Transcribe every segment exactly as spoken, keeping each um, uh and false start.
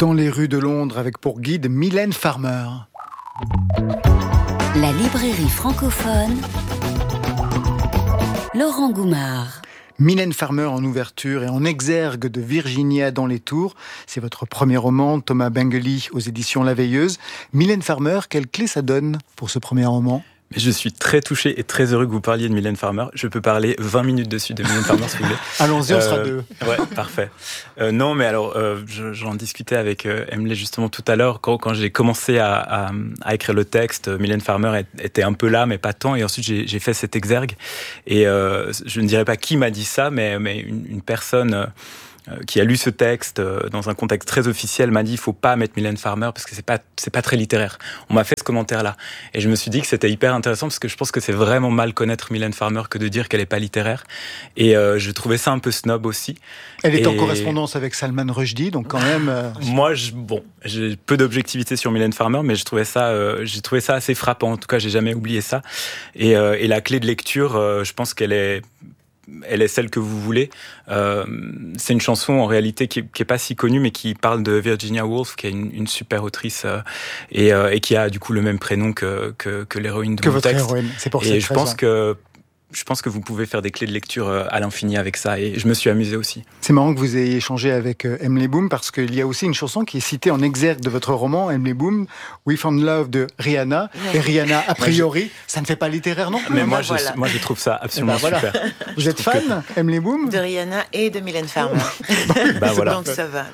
Dans les rues de Londres avec pour guide Mylène Farmer. La librairie francophone, Laurent Goumard. Mylène Farmer en ouverture et en exergue de Virginia dans les tours. C'est votre premier roman, Thomas Bengely, aux éditions La Veilleuse. Mylène Farmer, quelle clé ça donne pour ce premier roman ? Je suis très touché et très heureux que vous parliez de Mylène Farmer. Je peux parler vingt minutes dessus de Mylène Farmer, si vous voulez. Allons-y, on euh, sera deux. Ouais, parfait. Euh, non, mais alors, euh, je, j'en discutais avec euh, Emily justement tout à l'heure. Quand, quand j'ai commencé à, à, à écrire le texte, Mylène Farmer était un peu là, mais pas tant. Et ensuite, j'ai, j'ai fait cet exergue. Et euh, je ne dirais pas qui m'a dit ça, mais, mais une, une personne... Euh, qui a lu ce texte euh, dans un contexte très officiel, m'a dit il faut pas mettre Mylène Farmer parce que c'est pas c'est pas très littéraire. On m'a fait ce commentaire là et je me suis dit que c'était hyper intéressant parce que je pense que c'est vraiment mal connaître Mylène Farmer que de dire qu'elle est pas littéraire et euh, je trouvais ça un peu snob aussi. Elle est et... en correspondance avec Salman Rushdie, donc quand même. Euh... Moi, je, bon, j'ai peu d'objectivité sur Mylène Farmer, mais je trouvais ça, euh, j'ai trouvé ça assez frappant. En tout cas, j'ai jamais oublié ça. Et, euh, et la clé de lecture, euh, je pense qu'elle est elle est celle que vous voulez. Euh, c'est une chanson en réalité qui est, qui est pas si connue, mais qui parle de Virginia Woolf, qui est une, une super autrice euh, et, euh, et qui a du coup le même prénom que que, que l'héroïne de que mon votre texte. Héroïne. C'est pour et cette je raison. pense que je pense que vous pouvez faire des clés de lecture à l'infini avec ça, et je me suis amusé aussi. C'est marrant que vous ayez échangé avec Emily Boom, parce qu'il y a aussi une chanson qui est citée en exergue de votre roman, Emily Boom, We Found Love de Rihanna. Et Rihanna, a priori, ça ne fait pas littéraire non plus. Mais moi, ben je, voilà. moi, je trouve ça absolument ben voilà. super. Vous êtes fan, que... Emily Boom ? De Rihanna et de Mylène Farmer. Ben voilà. Donc ça va.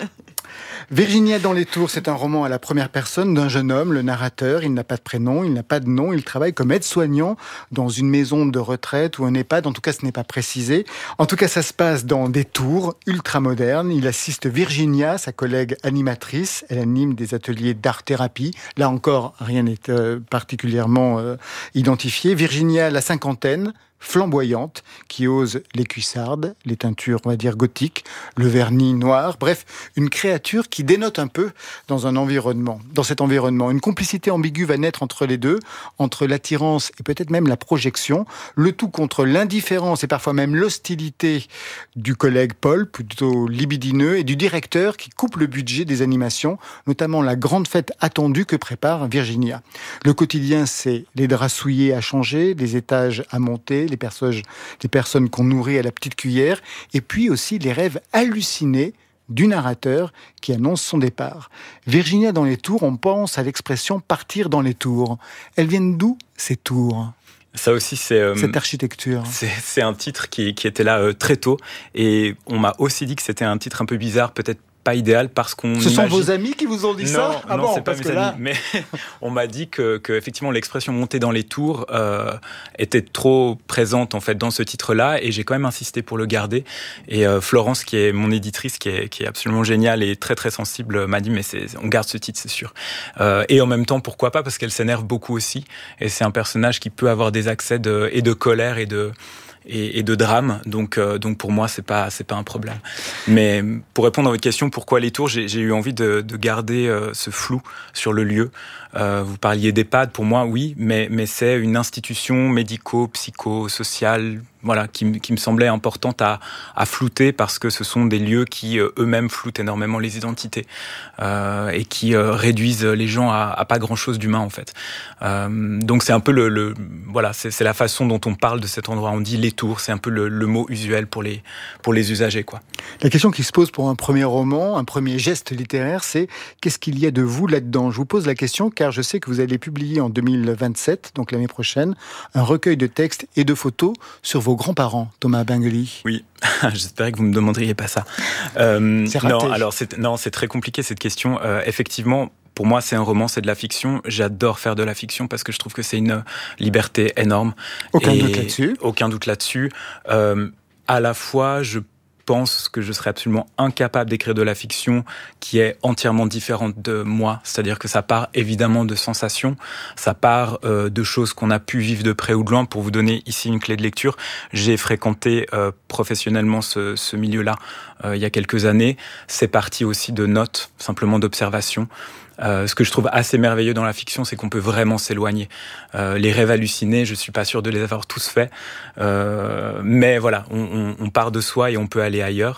Virginia dans les tours, c'est un roman à la première personne d'un jeune homme, le narrateur. Il n'a pas de prénom, il n'a pas de nom, il travaille comme aide-soignant dans une maison de retraite ou un EHPAD. En tout cas, ce n'est pas précisé. En tout cas, ça se passe dans des tours ultra-modernes. Il assiste Virginia, sa collègue animatrice. Elle anime des ateliers d'art-thérapie. Là encore, rien n'est euh, particulièrement euh, identifié. Virginia, la cinquantaine, flamboyante, qui ose les cuissardes, les teintures, on va dire, gothiques, le vernis noir, bref, une créature qui dénote un peu dans un environnement, dans cet environnement. Une complicité ambiguë va naître entre les deux, entre l'attirance et peut-être même la projection, le tout contre l'indifférence et parfois même l'hostilité du collègue Paul, plutôt libidineux, et du directeur qui coupe le budget des animations, notamment la grande fête attendue que prépare Virginia. Le quotidien, c'est les draps souillés à changer, les étages à monter, les personnes, les personnes qu'on nourrit à la petite cuillère, et puis aussi les rêves hallucinés du narrateur qui annonce son départ. Virginia dans les tours, on pense à l'expression « partir dans les tours ». Elles viennent d'où, ces tours ? Ça aussi, c'est euh, cette architecture. C'est, c'est un titre qui, qui était là euh, très tôt, et on m'a aussi dit que c'était un titre un peu bizarre, peut-être pas idéal parce qu'on Ce imagine... sont vos amis qui vous ont dit non, ça ah non, bon, c'est pas parce mes que là... amis, mais on m'a dit que, que effectivement l'expression monter dans les tours euh, était trop présente en fait dans ce titre-là, et j'ai quand même insisté pour le garder. Et euh, Florence, qui est mon éditrice, qui est, qui est absolument géniale et très très sensible, m'a dit mais c'est, on garde ce titre, c'est sûr. Euh, et en même temps, pourquoi pas, parce qu'elle s'énerve beaucoup aussi, et c'est un personnage qui peut avoir des accès de, et de colère et de Et, et de drame, donc euh, donc pour moi c'est pas c'est pas un problème. Mais pour répondre à votre question, pourquoi les tours, j'ai, j'ai eu envie de, de garder euh, ce flou sur le lieu. Euh, vous parliez d'EHPAD, pour moi oui, mais mais c'est une institution médico-psycho-sociale, voilà, qui, qui me semblait importante à, à flouter, parce que ce sont des lieux qui euh, eux-mêmes floutent énormément les identités euh, et qui euh, réduisent les gens à, à pas grand-chose d'humain en fait. Euh, donc c'est un peu le, le voilà, c'est, c'est la façon dont on parle de cet endroit. On dit les tours, c'est un peu le, le mot usuel pour les pour les usagers quoi. La question qui se pose pour un premier roman, un premier geste littéraire, c'est qu'est-ce qu'il y a de vous là-dedans ? Je vous pose la question car je sais que vous allez publier en deux mille vingt-sept, donc l'année prochaine, un recueil de textes et de photos sur vos grands-parents, Thomas Bengely. Oui, j'espérais que vous me demanderiez pas ça. Euh, c'est raté. Non, alors c'est non, c'est très compliqué cette question. Euh, effectivement. Pour moi, c'est un roman, c'est de la fiction. J'adore faire de la fiction parce que je trouve que c'est une liberté énorme. Aucun et doute là-dessus. Aucun doute là-dessus. Euh, à la fois, je pense que je serais absolument incapable d'écrire de la fiction qui est entièrement différente de moi. C'est-à-dire que ça part évidemment de sensations, ça part euh, de choses qu'on a pu vivre de près ou de loin. Pour vous donner ici une clé de lecture, j'ai fréquenté euh, professionnellement ce, ce milieu-là euh, il y a quelques années. C'est parti aussi de notes, simplement d'observations. Euh, ce que je trouve assez merveilleux dans la fiction, c'est qu'on peut vraiment s'éloigner. Euh, les rêves hallucinés, je suis pas sûr de les avoir tous faits, euh, mais voilà, on, on, on part de soi et on peut aller ailleurs.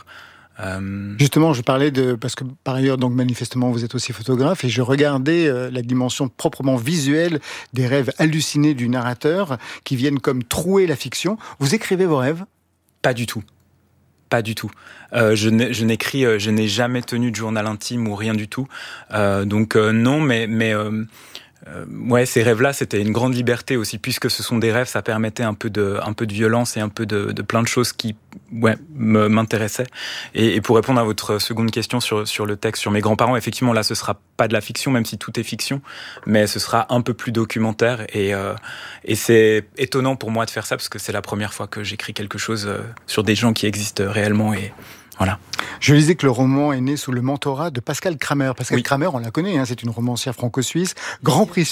Euh... Justement, je parlais de... Parce que par ailleurs, donc manifestement, vous êtes aussi photographe, et je regardais euh, la dimension proprement visuelle des rêves hallucinés du narrateur qui viennent comme trouer la fiction. Vous écrivez vos rêves ? Pas du tout. Pas du tout. Euh, je, n'ai, je n'écris, euh, je n'ai jamais tenu de journal intime ou rien du tout. Euh, donc euh, non, mais... mais euh... Euh, ouais, ces rêves-là, c'était une grande liberté aussi, puisque ce sont des rêves, ça permettait un peu de, un peu de violence et un peu de, de plein de choses qui, ouais, me, m'intéressaient. Et, et pour répondre à votre seconde question sur, sur le texte, sur mes grands-parents, effectivement, là, ce sera pas de la fiction, même si tout est fiction, mais ce sera un peu plus documentaire. Et, euh, et c'est étonnant pour moi de faire ça, parce que c'est la première fois que j'écris quelque chose sur des gens qui existent réellement. Et voilà. Je lisais que le roman est né sous le mentorat de Pascal Kramer. Pascal oui. Kramer, on la connaît, hein, c'est une romancière franco-suisse, grand prix